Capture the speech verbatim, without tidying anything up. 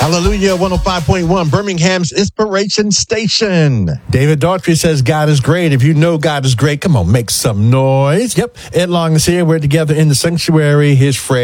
Hallelujah, one oh five point one, Birmingham's Inspiration Station. David Daughtry says God is great. If you know God is great, come on, make some noise. Yep, Ed Long is here. We're together in the sanctuary. His phrase.